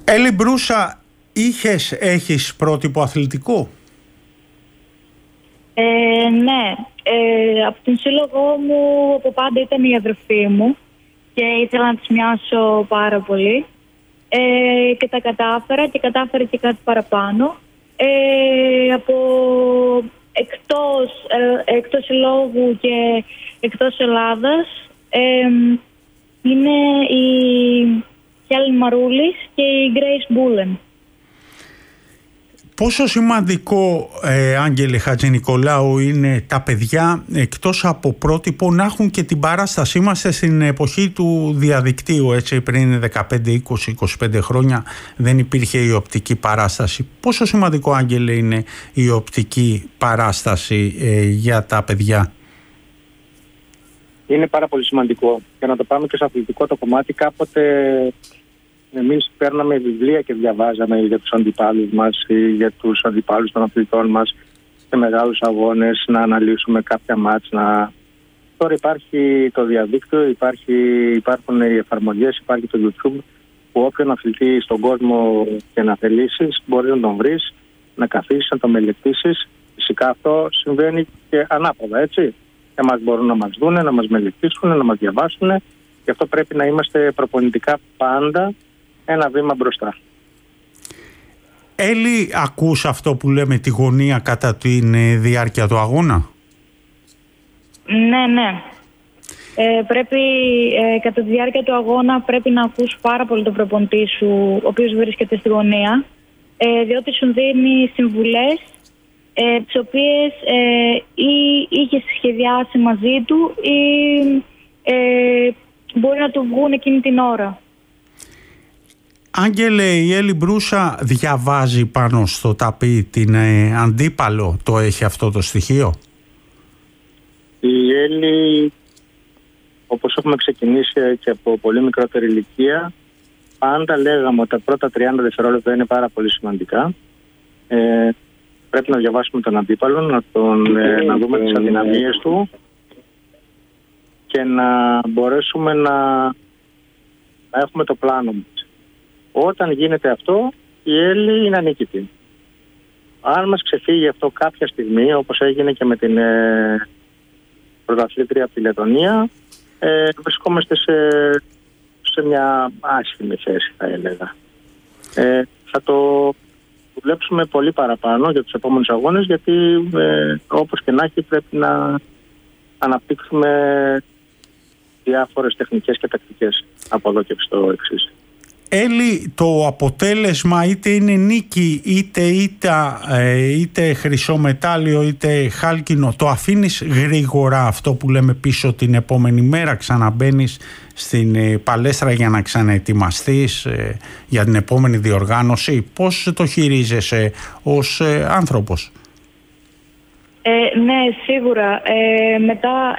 Έλλη Μπρούσα, έχεις πρότυπο αθλητικό? Ναι, από τον σύλλογό μου από πάντα ήταν η αδερφή μου και ήθελα να της μοιάσω πάρα πολύ και τα κατάφερα και κατάφερα και κάτι παραπάνω. Από εκτός συλλόγου και εκτός Ελλάδας είναι η Χέλεν Μαρούλης και η Γκρέις Μπούλεν. Πόσο σημαντικό, Άγγελε Χατζηνικολάου, είναι τα παιδιά εκτός από πρότυπο να έχουν και την παράσταση? Είμαστε στην εποχή του διαδικτύου, έτσι, πριν 15, 20, 25 χρόνια δεν υπήρχε η οπτική παράσταση. Πόσο σημαντικό, Άγγελε, είναι η οπτική παράσταση για τα παιδιά? Είναι πάρα πολύ σημαντικό. Για να το πάμε και στο αθλητικό το κομμάτι, κάποτε εμείς παίρναμε βιβλία και διαβάζαμε για τους αντιπάλους μας ή για τους αντιπάλους των αθλητών μας σε μεγάλους αγώνες, να αναλύσουμε κάποια μάτς. Τώρα υπάρχει το διαδίκτυο, υπάρχουν οι εφαρμογές, υπάρχει το YouTube, που όποιον αθλητή στον κόσμο και να θελήσεις μπορεί να τον βρεις, να καθίσεις, να τον μελετήσεις. Φυσικά αυτό συμβαίνει και ανάποδα, έτσι. Εμάς μπορούν να μας δούνε, να μας μελετήσουν, να μας διαβάσουν. Γι' αυτό πρέπει να είμαστε προπονητικά πάντα ένα βήμα μπροστά. Έλλη, ακούς αυτό που λέμε τη γωνία κατά τη διάρκεια του αγώνα? Ναι. Πρέπει κατά τη διάρκεια του αγώνα πρέπει να ακούς πάρα πολύ τον προπονητή σου, ο οποίος βρίσκεται στη γωνία, διότι σου δίνει συμβουλές τις οποίες ή είχες σχεδιάσει μαζί του ή μπορεί να του βγουν εκείνη την ώρα. Άγγελε, η Έλλη Μπρούσα διαβάζει πάνω στο ταπί την αντίπαλο? Το έχει αυτό το στοιχείο? Η Έλλη, όπως έχουμε ξεκινήσει και από πολύ μικρότερη ηλικία, πάντα λέγαμε ότι τα πρώτα 30 δευτερόλεπτα είναι πάρα πολύ σημαντικά. Πρέπει να διαβάσουμε τον αντίπαλο, να δούμε τις αδυναμίες του και να μπορέσουμε να έχουμε το πλάνο μας. Όταν γίνεται αυτό, η Έλλη είναι ανίκητη. Αν μας ξεφύγει αυτό κάποια στιγμή, όπως έγινε και με την πρωταθλήτρια από τη Λετωνία, βρισκόμαστε σε μια άσχημη θέση, θα έλεγα. Θα το δουλέψουμε πολύ παραπάνω για τους επόμενους αγώνες, γιατί όπως και να έχει πρέπει να αναπτύξουμε διάφορες τεχνικές και τακτικές από εδώ και στο εξής. Έλλη, το αποτέλεσμα είτε είναι νίκη, είτε χρυσό μετάλλιο, είτε χάλκινο, το αφήνεις γρήγορα αυτό που λέμε πίσω την επόμενη μέρα? Ξαναμπαίνεις στην παλέστρα για να ξαναετοιμαστείς για την επόμενη διοργάνωση? Πώς το χειρίζεσαι ως άνθρωπος? Ναι, σίγουρα. Μετά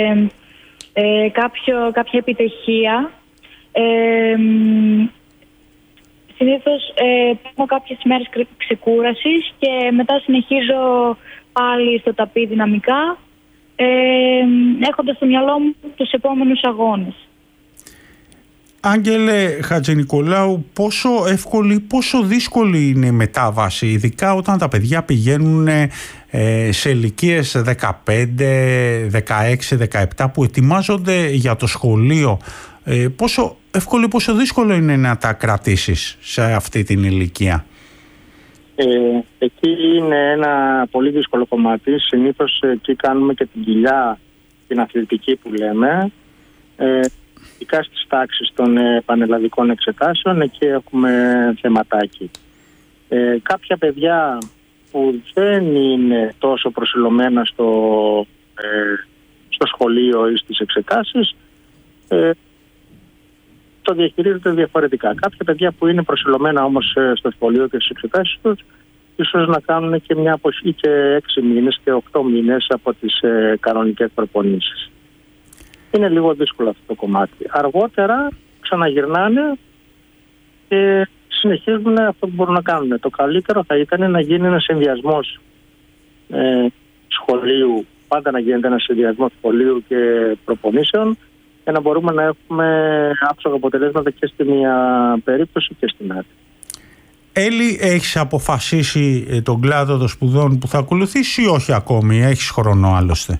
κάποια επιτυχία, συνήθως παίρνω κάποιες μέρες ξεκούρασης και μετά συνεχίζω πάλι στο ταπί δυναμικά, έχοντας στο μυαλό μου τους επόμενους αγώνες. Άγγελε Χατζηνικολάου, πόσο εύκολη, πόσο δύσκολη είναι η μετάβαση, ειδικά όταν τα παιδιά πηγαίνουν σε ηλικίες 15, 16, 17 που ετοιμάζονται για το σχολείο? Πόσο εύκολο, πόσο δύσκολο είναι να τα κρατήσεις σε αυτή την ηλικία? Εκεί είναι ένα πολύ δύσκολο κομμάτι. Συνήθως εκεί κάνουμε και την κοιλιά, την αθλητική που λέμε. Ειδικά στις τάξεις των πανελλαδικών εξετάσεων, εκεί έχουμε θεματάκι. Κάποια παιδιά που δεν είναι τόσο προσιλωμένα στο σχολείο ή στις εξετάσεις, το διαχειρίζονται διαφορετικά. Κάποια παιδιά που είναι προσιλωμένα όμως στο σχολείο και στις εξετάσεις τους, ίσως να κάνουν και μια αποχή και 6 μήνες και 8 μήνες από τις κανονικές προπονήσεις. Είναι λίγο δύσκολο αυτό το κομμάτι. Αργότερα ξαναγυρνάνε και συνεχίζουν αυτό που μπορούν να κάνουν. Το καλύτερο θα ήταν να γίνει ένας συνδυασμός σχολείου, πάντα να γίνεται ένας συνδυασμός σχολείου και προπονήσεων, για να μπορούμε να έχουμε άψογα αποτελέσματα και στη μία περίπτωση και στην άλλη. Έλλη, έχεις αποφασίσει τον κλάδο των σπουδών που θα ακολουθήσει ή όχι ακόμη? Έχεις χρόνο άλλωστε?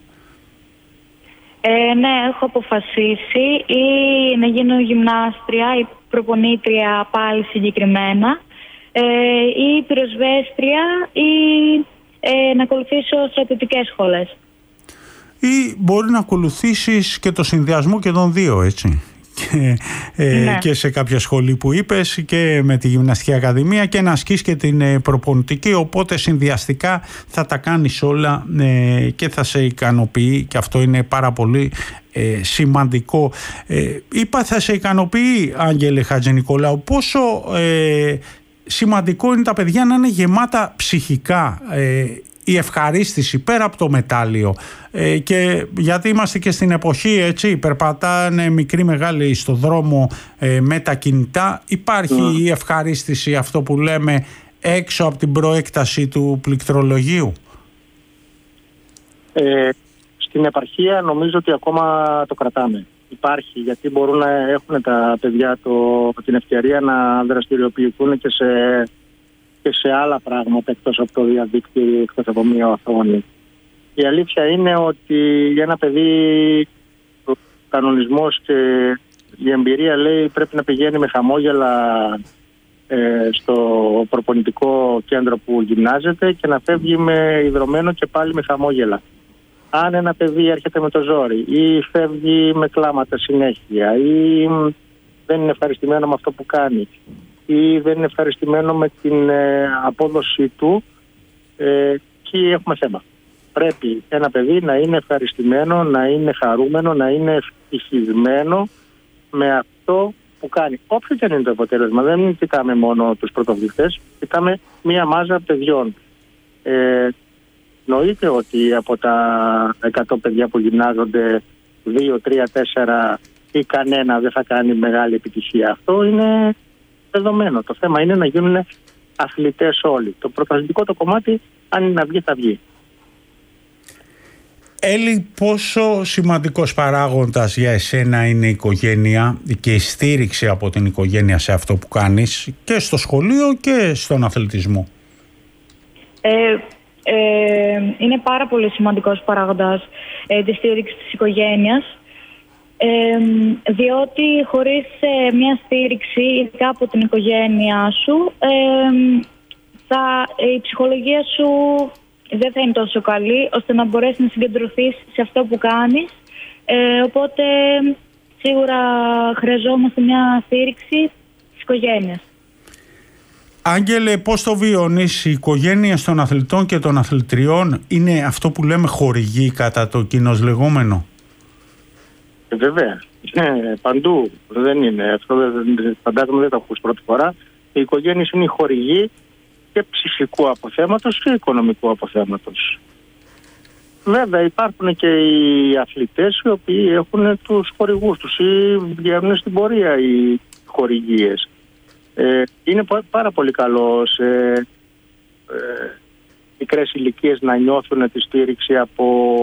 Ναι, έχω αποφασίσει ή να γίνω γυμνάστρια ή προπονήτρια πάλι συγκεκριμένα, ή πυροσβέστρια ή να ακολουθήσω στρατιωτικές σχολές. Ή μπορεί να ακολουθήσεις και το συνδυασμό και των δύο, έτσι. Και σε κάποια σχολή που είπες και με τη Γυμναστική Ακαδημία και να ασκείς και την προπονητική, οπότε συνδυαστικά θα τα κάνεις όλα και θα σε ικανοποιεί, και αυτό είναι πάρα πολύ σημαντικό. Είπα θα σε ικανοποιεί, Άγγελε Χατζηνικολάου. Πόσο σημαντικό είναι τα παιδιά να είναι γεμάτα ψυχικά, η ευχαρίστηση πέρα από το μετάλλιο, και γιατί είμαστε και στην εποχή, έτσι, περπατάνε μικροί μεγάλοι στο δρόμο με τα κινητά, υπάρχει η ευχαρίστηση, αυτό που λέμε, έξω από την προέκταση του πληκτρολογίου? Στην επαρχία νομίζω ότι ακόμα το κρατάμε. Υπάρχει, γιατί μπορούν να έχουν τα παιδιά την ευκαιρία να δραστηριοποιηθούν και σε άλλα πράγματα εκτός από το διαδίκτυο, εκτός από μία οθόνη. Η αλήθεια είναι ότι ένα παιδί, ο κανονισμός και η εμπειρία λέει πρέπει να πηγαίνει με χαμόγελα στο προπονητικό κέντρο που γυμνάζεται και να φεύγει με ιδρωμένο και πάλι με χαμόγελα. Αν ένα παιδί έρχεται με το ζόρι ή φεύγει με κλάματα συνέχεια ή δεν είναι ευχαριστημένο με αυτό που κάνει ή δεν είναι ευχαριστημένο με την απόδοση του, εκεί έχουμε θέμα. Πρέπει ένα παιδί να είναι ευχαριστημένο, να είναι χαρούμενο, να είναι ευτυχισμένο με αυτό που κάνει. Όποιο και αν είναι το αποτέλεσμα, δεν κοιτάμε μόνο τους πρωτοβουλευτές, κοιτάμε μία μάζα παιδιών. Νοείται ότι από τα 100 παιδιά που γυμνάζονται 2, 3, 4 ή κανένα δεν θα κάνει μεγάλη επιτυχία. Αυτό είναι δεδομένο. Το θέμα είναι να γίνουν αθλητές όλοι. Το πρωταθλητικό το κομμάτι, αν είναι να βγει, θα βγει. Έλλη, πόσο σημαντικός παράγοντας για εσένα είναι η οικογένεια και η στήριξη από την οικογένεια σε αυτό που κάνεις, και στο σχολείο και στον αθλητισμό? Είναι πάρα πολύ σημαντικός παράγοντας τη στήριξη της οικογένειας, διότι χωρίς μια στήριξη, ειδικά από την οικογένειά σου, η ψυχολογία σου δεν θα είναι τόσο καλή ώστε να μπορέσεις να συγκεντρωθείς σε αυτό που κάνεις, οπότε σίγουρα χρειαζόμαστε μια στήριξη της οικογένειας. Άγγελε, πώς το βιώνεις? Οι οικογένειες των αθλητών και των αθλητριών είναι αυτό που λέμε χορηγοί κατά το κοινώς λεγόμενο? Βέβαια. Παντού δεν είναι. Αυτό φαντάζομαι δεν το ακούς πρώτη φορά. Οι οικογένειες είναι οι χορηγοί και ψυχικού αποθέματος και οικονομικού αποθέματος. Βέβαια υπάρχουν και οι αθλητές οι οποίοι έχουν τους χορηγούς τους ή βγαίνουν στην πορεία οι χορηγίες. Είναι πάρα πολύ καλό σε μικρές ηλικίες να νιώθουν τη στήριξη από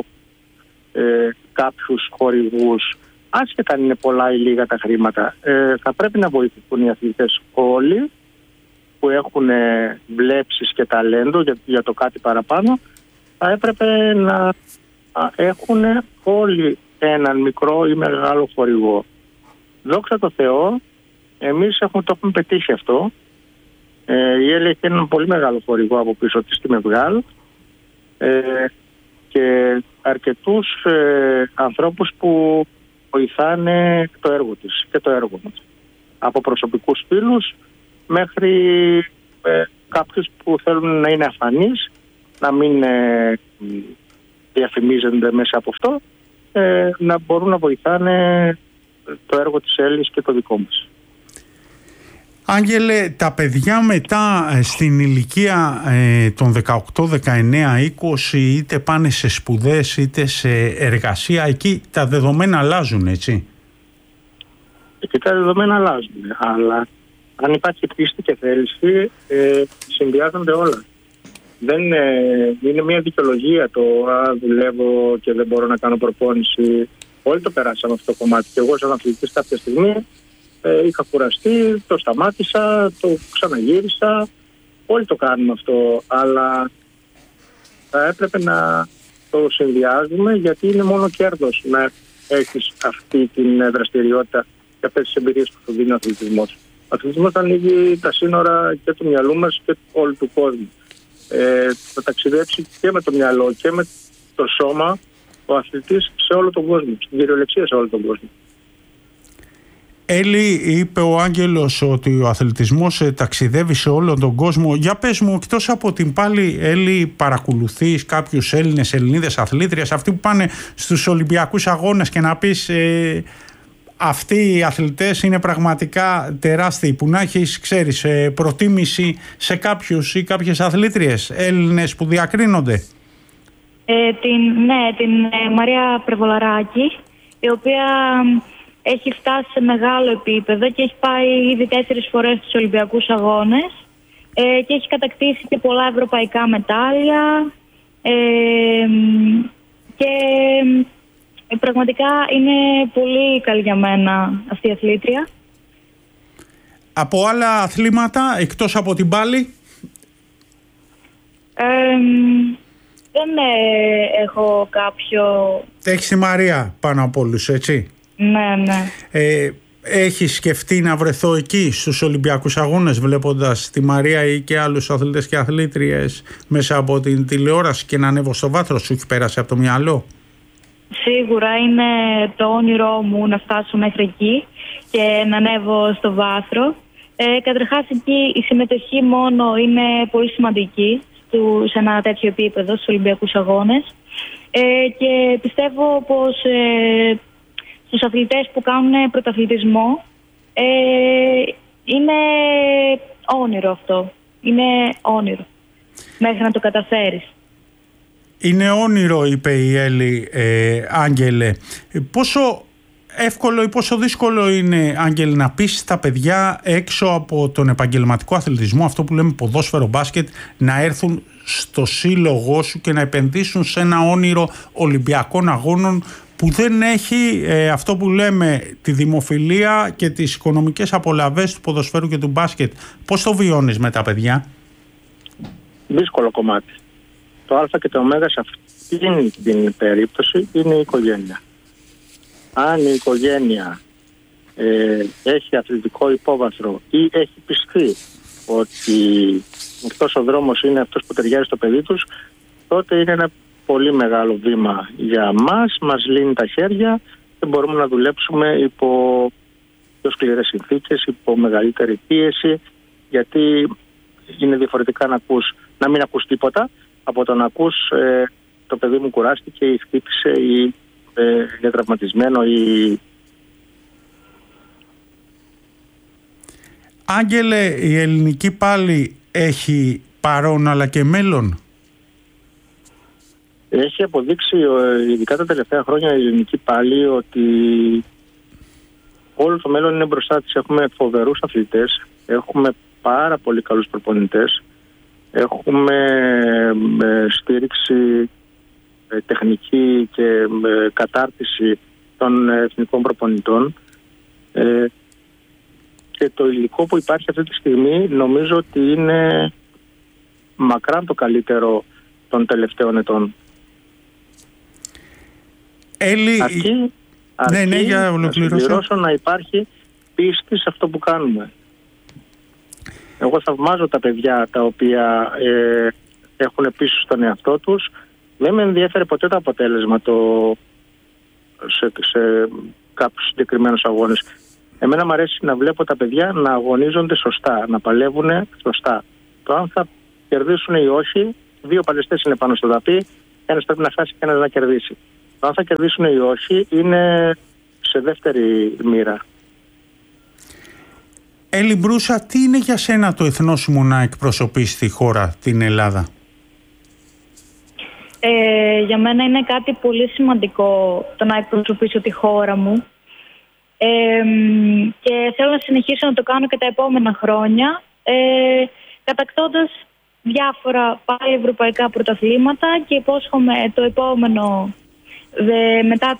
κάποιους χορηγούς, άσχετα αν είναι πολλά ή λίγα τα χρήματα. Θα πρέπει να βοηθηθούν οι αθλητές όλοι που έχουν βλέψεις και ταλέντο για το κάτι παραπάνω. Θα έπρεπε να έχουν όλοι έναν μικρό ή μεγάλο χορηγό. Δόξα τω Θεώ, εμείς το έχουμε πετύχει αυτό. Η Έλλη έχει έναν πολύ μεγάλο χορηγό από πίσω της, τη Μευγάλ, και αρκετούς ανθρώπους που βοηθάνε το έργο της και το έργο μας. Από προσωπικούς φίλους μέχρι κάποιους που θέλουν να είναι αφανείς, να μην διαφημίζονται μέσα από αυτό, να μπορούν να βοηθάνε το έργο της Έλλης και το δικό μας. Άγγελε, τα παιδιά μετά στην ηλικία των 18, 19, 20 είτε πάνε σε σπουδές είτε σε εργασία, εκεί τα δεδομένα αλλάζουν, έτσι? Εκεί τα δεδομένα αλλάζουν, αλλά αν υπάρχει πίστη και θέληση, συνδυάζονται όλα. Δεν είναι μια δικαιολογία το δουλεύω και δεν μπορώ να κάνω προπόνηση. Όλοι το περάσαμε αυτό το κομμάτι. Και εγώ σαν αθλητής κάποια στιγμή είχα κουραστεί, το σταμάτησα, το ξαναγύρισα. όλοι το κάνουμε αυτό, αλλά θα έπρεπε να το συνδυάζουμε, γιατί είναι μόνο κέρδος να έχεις αυτή την δραστηριότητα και αυτές τις εμπειρίες που σου δίνει ο αθλητισμός. Ο αθλητισμός ανοίγει τα σύνορα και του μυαλού μας και όλου του κόσμου. Θα ταξιδέψει και με το μυαλό και με το σώμα ο αθλητής σε όλο τον κόσμο, στην κυριολεξία σε όλο τον κόσμο. Έλλη, είπε ο Άγγελος ότι ο αθλητισμός ταξιδεύει σε όλο τον κόσμο. Για πες μου, εκτός από την πάλι, Έλλη, παρακολουθείς κάποιους Έλληνες, Ελληνίδες αθλήτριες, αυτοί που πάνε στους Ολυμπιακούς Αγώνες, και να πεις αυτοί οι αθλητές είναι πραγματικά τεράστιοι, που να έχεις, ξέρεις, προτίμηση σε κάποιους ή κάποιες αθλήτριες Έλληνες που διακρίνονται? Την Μαρία Πρεβολαράκη, η οποία έχει φτάσει σε μεγάλο επίπεδο και έχει πάει ήδη 4 φορές στους Ολυμπιακούς Αγώνες και έχει κατακτήσει και πολλά ευρωπαϊκά μετάλλια και πραγματικά είναι πολύ καλή για μένα αυτή η αθλήτρια. Από άλλα αθλήματα, εκτός από την πάλι? Δεν έχω κάποιο... Έχεις τη Μαρία πάνω από όλους, έτσι? Ναι. Έχεις σκεφτεί να βρεθώ εκεί στους Ολυμπιακούς Αγώνες, βλέποντας τη Μαρία ή και άλλους αθλητές και αθλήτριες μέσα από την τηλεόραση, και να ανέβω στο βάθρο? Σου έχει πέρασει από το μυαλό? Σίγουρα είναι το όνειρό μου να φτάσω μέχρι εκεί και να ανέβω στο βάθρο. Καταρχάς, εκεί η συμμετοχή μόνο είναι πολύ σημαντική σε ένα τέτοιο επίπεδο στους Ολυμπιακούς Αγώνες, και πιστεύω πως στους αθλητές που κάνουν πρωταθλητισμό είναι όνειρο αυτό. Είναι όνειρο μέχρι να το καταφέρεις. Είναι όνειρο, είπε η Έλλη. Άγγελε, πόσο εύκολο ή πόσο δύσκολο είναι, Άγγελε, να πείσεις τα παιδιά έξω από τον επαγγελματικό αθλητισμό, αυτό που λέμε ποδόσφαιρο, μπάσκετ, να έρθουν στο σύλλογό σου και να επενδύσουν σε ένα όνειρο Ολυμπιακών Αγώνων που δεν έχει αυτό που λέμε τη δημοφιλία και τις οικονομικές απολαβές του ποδοσφαίρου και του μπάσκετ? Πώς το βιώνεις με τα παιδιά? Δύσκολο κομμάτι. Το α και το ω σε αυτήν την περίπτωση είναι η οικογένεια. Αν η οικογένεια έχει αθλητικό υπόβαθρο ή έχει πιστεί ότι αυτός ο δρόμος είναι αυτός που ταιριάζει στο παιδί τους, τότε είναι ένα πολύ μεγάλο βήμα για μας λύνει τα χέρια και μπορούμε να δουλέψουμε υπό πιο σκληρές συνθήκες, υπό μεγαλύτερη πίεση, γιατί είναι διαφορετικά να μην ακούς τίποτα από το να ακούς το παιδί μου κουράστηκε ή χτύπησε ή είναι τραυματισμένο ή... Άγγελε, η ελληνική πάλι έχει παρόν αλλά και μέλλον? Έχει αποδείξει ειδικά τα τελευταία χρόνια η ελληνική πάλι ότι όλο το μέλλον είναι μπροστά της. Έχουμε φοβερούς αθλητές, έχουμε πάρα πολύ καλούς προπονητές, έχουμε στήριξη τεχνική και κατάρτιση των εθνικών προπονητών, και το υλικό που υπάρχει αυτή τη στιγμή νομίζω ότι είναι μακράν το καλύτερο των τελευταίων ετών. Αρκεί για να συμπληρώσω να υπάρχει πίστη σε αυτό που κάνουμε. Εγώ θαυμάζω τα παιδιά τα οποία έχουν πίστη στον εαυτό τους. Δεν με ενδιαφέρει ποτέ το αποτέλεσμα σε κάποιους συγκεκριμένους αγώνες. Εμένα μου αρέσει να βλέπω τα παιδιά να αγωνίζονται σωστά, να παλεύουν σωστά. Το αν θα κερδίσουν ή όχι, 2 παλαιστές είναι πάνω στο δαπί, ένας πρέπει να χάσει και ένας να κερδίσει. Το αν θα κερδίσουν ή όχι είναι σε δεύτερη μοίρα. Έλλη Μπρούσα, τι είναι για σένα το εθνόσημο να εκπροσωπείς τη χώρα, την Ελλάδα? Για μένα είναι κάτι πολύ σημαντικό το να εκπροσωπήσω τη χώρα μου, και θέλω να συνεχίσω να το κάνω και τα επόμενα χρόνια, κατακτώντας διάφορα πάλι ευρωπαϊκά πρωταθλήματα, και υπόσχομαι το επόμενο, μετά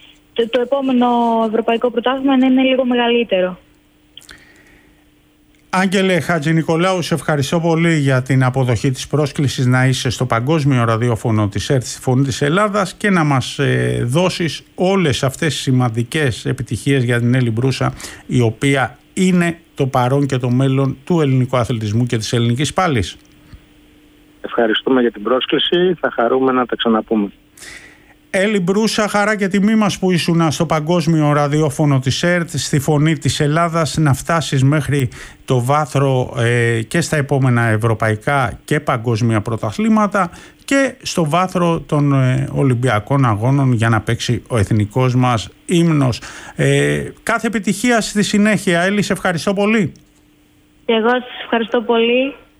το επόμενο ευρωπαϊκό πρωτάθλημα να είναι λίγο μεγαλύτερο. Άγγελε Χατζηνικολάου, σε ευχαριστώ πολύ για την αποδοχή της πρόσκλησης να είσαι στο Παγκόσμιο Ραδιόφωνο της ΕΡΤ, στη Φωνή της Ελλάδας, και να μας δώσεις όλες αυτές τις σημαντικές επιτυχίες για την Έλλη Μπρούσα, η οποία είναι το παρόν και το μέλλον του ελληνικού αθλητισμού και της ελληνικής πάλης. Ευχαριστούμε για την πρόσκληση. Θα χαρούμε να τα ξαναπούμε. Έλλη Μπρούσα, χαρά και τιμή μας που ήσουν στο Παγκόσμιο Ραδιόφωνο της ΕΡΤ, στη Φωνή της Ελλάδας, να φτάσεις μέχρι το βάθρο και στα επόμενα ευρωπαϊκά και παγκόσμια πρωταθλήματα και στο βάθρο των Ολυμπιακών Αγώνων για να παίξει ο εθνικός μας ύμνος. Κάθε επιτυχία στη συνέχεια. Έλλη, σε ευχαριστώ πολύ. Και εγώ σας ευχαριστώ πολύ.